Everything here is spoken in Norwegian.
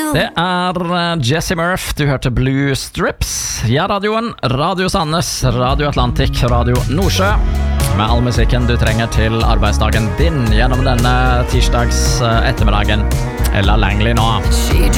Det Jesse Murph, du hørte Blue Strips. Ja, radioen, Radio Sandnes, Radio Atlantic, Radio Nordsjø. Med all musikken du trenger til arbeidsdagen din gjennom denne tirsdags ettermiddagen. Ella Langley nå.